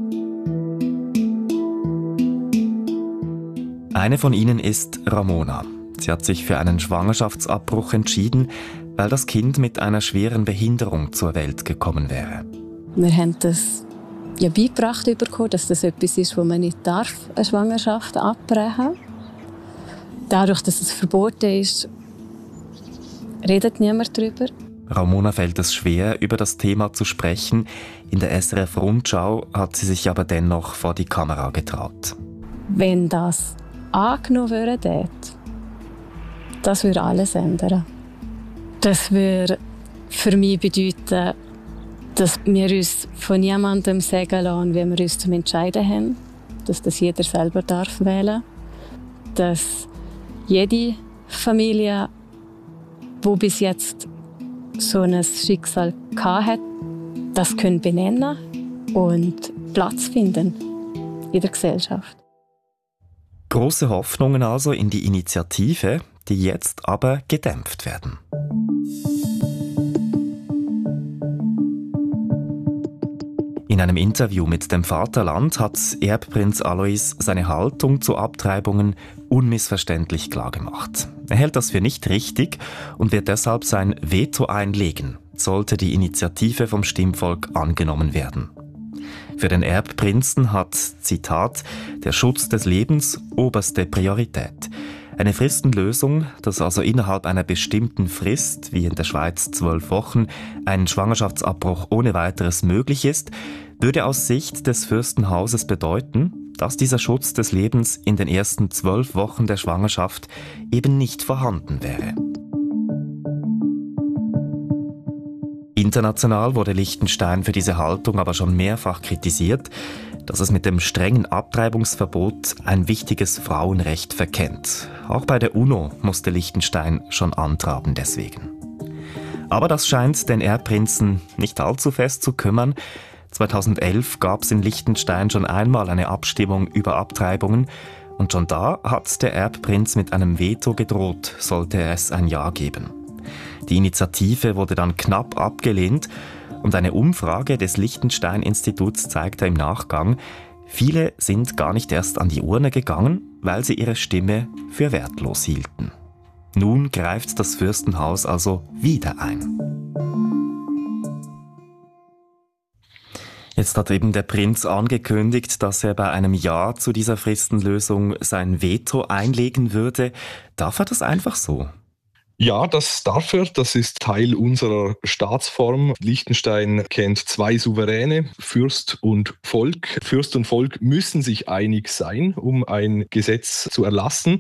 Eine von ihnen ist Ramona. Sie hat sich für einen Schwangerschaftsabbruch entschieden, weil das Kind mit einer schweren Behinderung zur Welt gekommen wäre. Wir haben das ja beigebracht bekommen, dass das etwas ist, wo man nicht darf, eine Schwangerschaft abbrechen. Dadurch, dass es verboten ist, redet niemand darüber. Ramona fällt es schwer, über das Thema zu sprechen. In der SRF Rundschau hat sie sich aber dennoch vor die Kamera getraut. Wenn das angenommen würde, das würde alles ändern. Das würde für mich bedeuten, Dass wir uns von niemandem sagen lassen, wie wir uns zum Entscheiden haben. Dass das jeder selber darf wählen. Dass jede Familie, die bis jetzt so ein Schicksal hatte, das können benennen und Platz finden in der Gesellschaft. Große Hoffnungen also in die Initiative, die jetzt aber gedämpft werden. In einem Interview mit dem Vaterland hat Erbprinz Alois seine Haltung zu Abtreibungen unmissverständlich klargemacht. Er hält das für nicht richtig und wird deshalb sein Veto einlegen, sollte die Initiative vom Stimmvolk angenommen werden. Für den Erbprinzen hat, Zitat, der Schutz des Lebens oberste Priorität. Eine Fristenlösung, dass also innerhalb einer bestimmten Frist, wie in der Schweiz 12 Wochen, ein Schwangerschaftsabbruch ohne weiteres möglich ist, würde aus Sicht des Fürstenhauses bedeuten, dass dieser Schutz des Lebens in den ersten 12 Wochen der Schwangerschaft eben nicht vorhanden wäre. International wurde Liechtenstein für diese Haltung aber schon mehrfach kritisiert, dass es mit dem strengen Abtreibungsverbot ein wichtiges Frauenrecht verkennt. Auch bei der UNO musste Liechtenstein schon antraben deswegen. Aber das scheint den Erbprinzen nicht allzu fest zu kümmern. 2011 gab es in Liechtenstein schon einmal eine Abstimmung über Abtreibungen und schon da hat der Erbprinz mit einem Veto gedroht, sollte es ein Ja geben. Die Initiative wurde dann knapp abgelehnt und eine Umfrage des Liechtenstein-Instituts zeigte im Nachgang, viele sind gar nicht erst an die Urne gegangen, weil sie ihre Stimme für wertlos hielten. Nun greift das Fürstenhaus also wieder ein. Jetzt hat eben der Prinz angekündigt, dass er bei einem Ja zu dieser Fristenlösung sein Veto einlegen würde. Darf er das einfach so? Ja, das darf er. Das ist Teil unserer Staatsform. Liechtenstein kennt zwei Souveräne, Fürst und Volk. Fürst und Volk müssen sich einig sein, um ein Gesetz zu erlassen.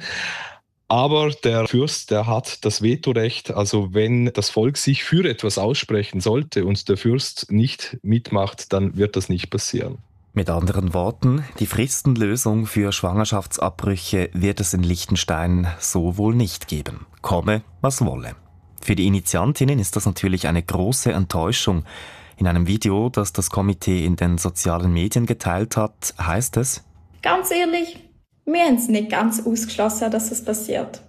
Aber der Fürst, der hat das Vetorecht. Also wenn das Volk sich für etwas aussprechen sollte und der Fürst nicht mitmacht, dann wird das nicht passieren. Mit anderen Worten, die Fristenlösung für Schwangerschaftsabbrüche wird es in Liechtenstein so wohl nicht geben. Komme, was wolle. Für die Initiantinnen ist das natürlich eine große Enttäuschung. In einem Video, das das Komitee in den sozialen Medien geteilt hat, heißt es: Ganz ehrlich, wir haben es nicht ganz ausgeschlossen, dass es passiert.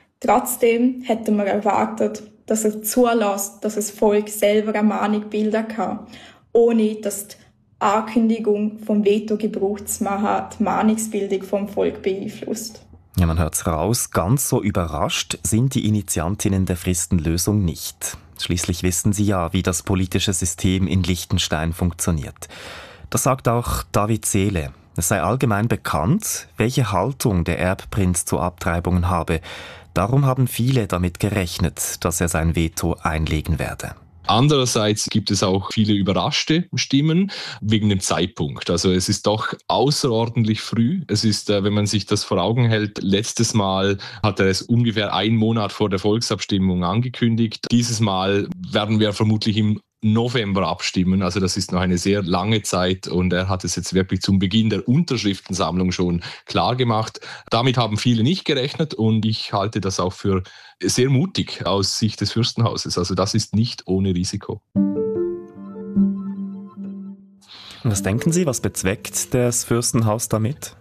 Trotzdem hätten wir erwartet, dass er zulässt, dass das Volk selber eine Meinung bilden kann, ohne dass die Ankündigung vom Veto Gebrauch zu machen, die Meinungsbildung vom Volk beeinflusst. Ja, man hört's raus, ganz so überrascht sind die Initiantinnen der Fristenlösung nicht. Schließlich wissen sie ja, wie das politische System in Liechtenstein funktioniert. Das sagt auch David Seele. Es sei allgemein bekannt, welche Haltung der Erbprinz zu Abtreibungen habe. Darum haben viele damit gerechnet, dass er sein Veto einlegen werde. Andererseits gibt es auch viele überraschte Stimmen wegen dem Zeitpunkt. Also es ist doch außerordentlich früh. Es ist, wenn man sich das vor Augen hält, letztes Mal hat er es ungefähr 1 Monat vor der Volksabstimmung angekündigt. Dieses Mal werden wir vermutlich im November abstimmen. Also das ist noch eine sehr lange Zeit und er hat es jetzt wirklich zum Beginn der Unterschriftensammlung schon klar gemacht. Damit haben viele nicht gerechnet und ich halte das auch für sehr mutig aus Sicht des Fürstenhauses. Also das ist nicht ohne Risiko. Was denken Sie, was bezweckt das Fürstenhaus damit?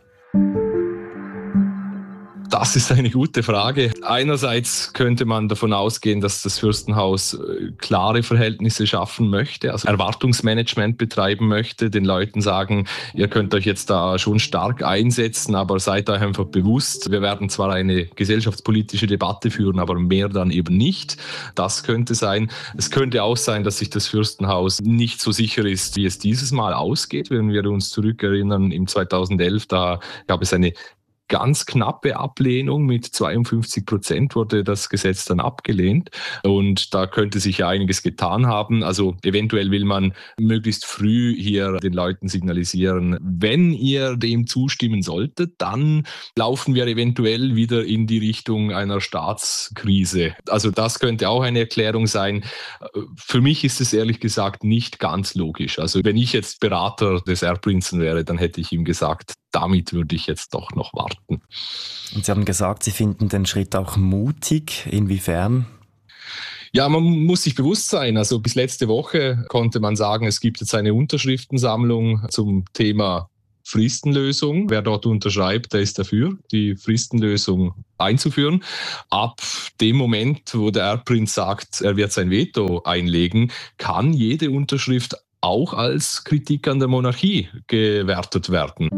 Das ist eine gute Frage. Einerseits könnte man davon ausgehen, dass das Fürstenhaus klare Verhältnisse schaffen möchte, also Erwartungsmanagement betreiben möchte, den Leuten sagen, ihr könnt euch jetzt da schon stark einsetzen, aber seid euch einfach bewusst, wir werden zwar eine gesellschaftspolitische Debatte führen, aber mehr dann eben nicht. Das könnte sein. Es könnte auch sein, dass sich das Fürstenhaus nicht so sicher ist, wie es dieses Mal ausgeht. Wenn wir uns zurückerinnern, im 2011, da gab es eine ganz knappe Ablehnung. Mit 52% wurde das Gesetz dann abgelehnt. Und da könnte sich ja einiges getan haben. Also eventuell will man möglichst früh hier den Leuten signalisieren, wenn ihr dem zustimmen solltet, dann laufen wir eventuell wieder in die Richtung einer Staatskrise. Also das könnte auch eine Erklärung sein. Für mich ist es ehrlich gesagt nicht ganz logisch. Also wenn ich jetzt Berater des Erbprinzen wäre, dann hätte ich ihm gesagt, damit würde ich jetzt doch noch warten. Und Sie haben gesagt, Sie finden den Schritt auch mutig. Inwiefern? Ja, man muss sich bewusst sein, also bis letzte Woche konnte man sagen, es gibt jetzt eine Unterschriftensammlung zum Thema Fristenlösung. Wer dort unterschreibt, der ist dafür, die Fristenlösung einzuführen. Ab dem Moment, wo der Erbprinz sagt, er wird sein Veto einlegen, kann jede Unterschrift auch als Kritik an der Monarchie gewertet werden.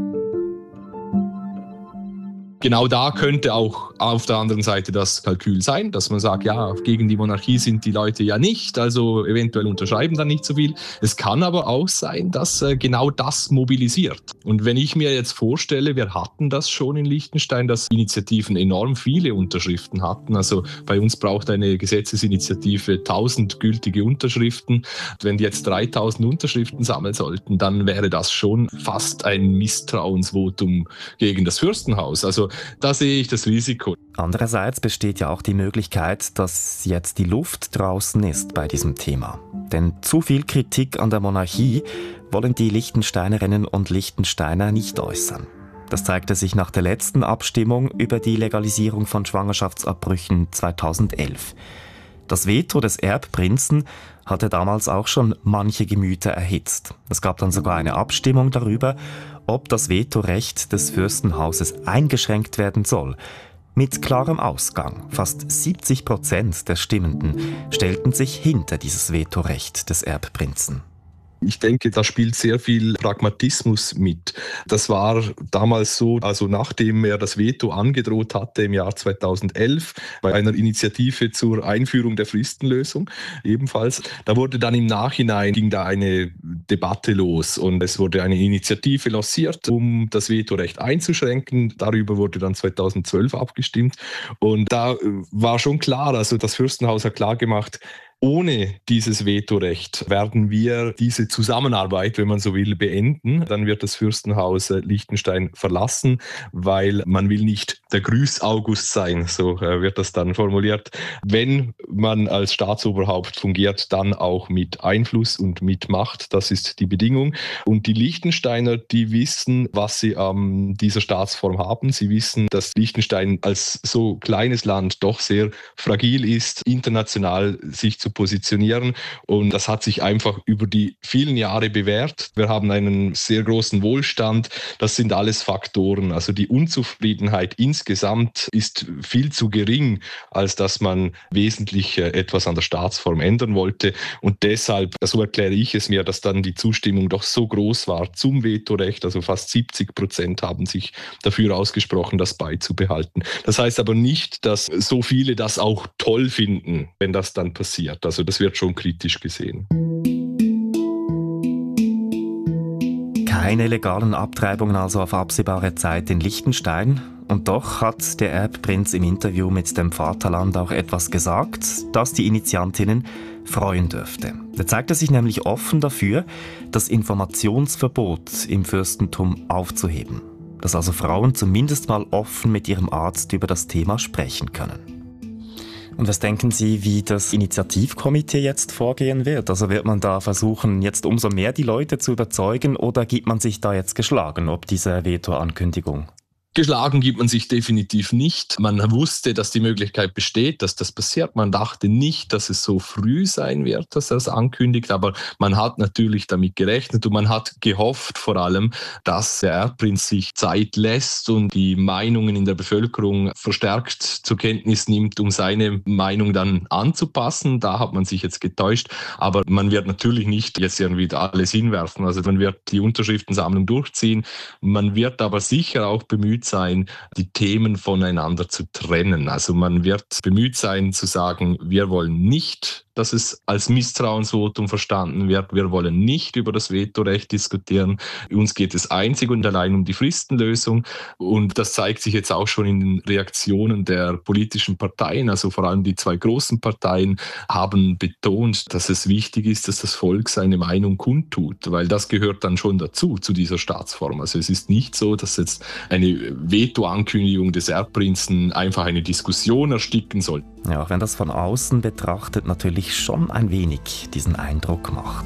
Genau da könnte auch auf der anderen Seite das Kalkül sein, dass man sagt, ja, gegen die Monarchie sind die Leute ja nicht, also eventuell unterschreiben dann nicht so viel. Es kann aber auch sein, dass genau das mobilisiert. Und wenn ich mir jetzt vorstelle, wir hatten das schon in Liechtenstein, dass Initiativen enorm viele Unterschriften hatten. Also bei uns braucht eine Gesetzesinitiative 1000 gültige Unterschriften. Wenn die jetzt 3000 Unterschriften sammeln sollten, dann wäre das schon fast ein Misstrauensvotum gegen das Fürstenhaus. Also da sehe ich das Risiko. Andererseits besteht ja auch die Möglichkeit, dass jetzt die Luft draußen ist bei diesem Thema. Denn zu viel Kritik an der Monarchie wollen die Liechtensteinerinnen und Liechtensteiner nicht äußern. Das zeigte sich nach der letzten Abstimmung über die Legalisierung von Schwangerschaftsabbrüchen 2011. Das Veto des Erbprinzen hatte damals auch schon manche Gemüter erhitzt. Es gab dann sogar eine Abstimmung darüber, ob das Vetorecht des Fürstenhauses eingeschränkt werden soll. Mit klarem Ausgang. Fast 70% der Stimmenden stellten sich hinter dieses Vetorecht des Erbprinzen. Ich denke, da spielt sehr viel Pragmatismus mit. Das war damals so, also nachdem er das Veto angedroht hatte im Jahr 2011 bei einer Initiative zur Einführung der Fristenlösung ebenfalls, da wurde dann im Nachhinein, ging da eine Debatte los und es wurde eine Initiative lanciert, um das Vetorecht einzuschränken. Darüber wurde dann 2012 abgestimmt und da war schon klar, also das Fürstenhaus hat klar gemacht, ohne dieses Vetorecht werden wir diese Zusammenarbeit, wenn man so will, beenden. Dann wird das Fürstenhaus Liechtenstein verlassen, weil man will nicht der Grüß-August sein, so wird das dann formuliert. Wenn man als Staatsoberhaupt fungiert, dann auch mit Einfluss und mit Macht. Das ist die Bedingung. Und die Liechtensteiner, die wissen, was sie an dieser Staatsform haben. Sie wissen, dass Liechtenstein als so kleines Land doch sehr fragil ist, international sich zu positionieren. Und das hat sich einfach über die vielen Jahre bewährt. Wir haben einen sehr großen Wohlstand. Das sind alles Faktoren. Also die Unzufriedenheit insgesamt ist viel zu gering, als dass man wesentlich etwas an der Staatsform ändern wollte. Und deshalb, so erkläre ich es mir, dass dann die Zustimmung doch so groß war zum Vetorecht. Also fast 70% haben sich dafür ausgesprochen, das beizubehalten. Das heißt aber nicht, dass so viele das auch toll finden, wenn das dann passiert. Also das wird schon kritisch gesehen. Keine legalen Abtreibungen also auf absehbare Zeit in Liechtenstein. Und doch hat der Erbprinz im Interview mit dem Vaterland auch etwas gesagt, das die Initiantinnen freuen dürfte. Er zeigte sich nämlich offen dafür, das Informationsverbot im Fürstentum aufzuheben. Dass also Frauen zumindest mal offen mit ihrem Arzt über das Thema sprechen können. Und was denken Sie, wie das Initiativkomitee jetzt vorgehen wird? Also wird man da versuchen, jetzt umso mehr die Leute zu überzeugen oder gibt man sich da jetzt geschlagen, ob diese Veto-Ankündigung? Geschlagen gibt man sich definitiv nicht. Man wusste, dass die Möglichkeit besteht, dass das passiert. Man dachte nicht, dass es so früh sein wird, dass er es ankündigt. Aber man hat natürlich damit gerechnet und man hat gehofft vor allem, dass der Erbprinz sich Zeit lässt und die Meinungen in der Bevölkerung verstärkt zur Kenntnis nimmt, um seine Meinung dann anzupassen. Da hat man sich jetzt getäuscht. Aber man wird natürlich nicht jetzt irgendwie alles hinwerfen. Also man wird die Unterschriftensammlung durchziehen. Man wird aber sicher auch bemüht sein, die Themen voneinander zu trennen. Also man wird bemüht sein zu sagen, wir wollen nicht dass es als Misstrauensvotum verstanden wird. Wir wollen nicht über das Vetorecht diskutieren. Uns geht es einzig und allein um die Fristenlösung. Und das zeigt sich jetzt auch schon in den Reaktionen der politischen Parteien. Also vor allem die 2 großen Parteien haben betont, dass es wichtig ist, dass das Volk seine Meinung kundtut, weil das gehört dann schon dazu, zu dieser Staatsform. Also es ist nicht so, dass jetzt eine Veto-Ankündigung des Erbprinzen einfach eine Diskussion ersticken soll. Ja, auch wenn das von außen betrachtet natürlich schon ein wenig diesen Eindruck macht.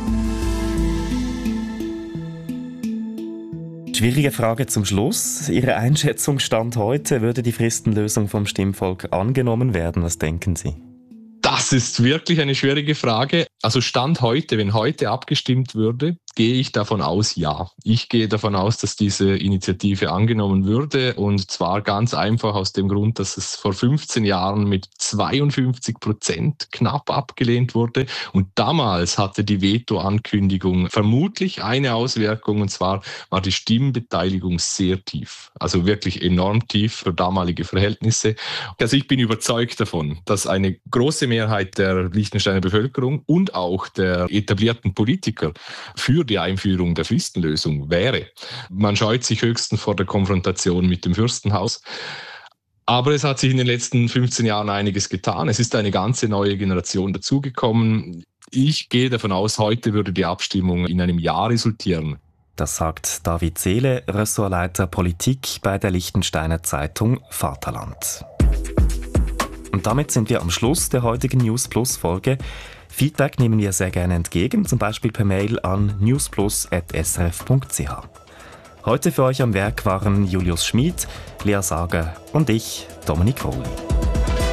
Schwierige Frage zum Schluss. Ihre Einschätzung Stand heute, würde die Fristenlösung vom Stimmvolk angenommen werden? Was denken Sie? Das ist wirklich eine schwierige Frage. Also Stand heute, wenn heute abgestimmt würde, gehe ich davon aus, ja. Ich gehe davon aus, dass diese Initiative angenommen würde, und zwar ganz einfach aus dem Grund, dass es vor 15 Jahren mit 52% knapp abgelehnt wurde, und damals hatte die Veto-Ankündigung vermutlich eine Auswirkung, und zwar war die Stimmbeteiligung sehr tief, also wirklich enorm tief für damalige Verhältnisse. Also ich bin überzeugt davon, dass eine große Mehrheit der Liechtensteiner Bevölkerung und auch der etablierten Politiker für die Einführung der Fristenlösung wäre. Man scheut sich höchstens vor der Konfrontation mit dem Fürstenhaus. Aber es hat sich in den letzten 15 Jahren einiges getan. Es ist eine ganze neue Generation dazugekommen. Ich gehe davon aus, heute würde die Abstimmung in einem Ja resultieren. Das sagt David Seele, Ressortleiter Politik bei der Liechtensteiner Zeitung Vaterland. Und damit sind wir am Schluss der heutigen News Plus Folge. Feedback nehmen wir sehr gerne entgegen, zum Beispiel per Mail an newsplus@srf.ch. Heute für euch am Werk waren Julius Schmid, Lea Sager und ich, Dominik Wohli.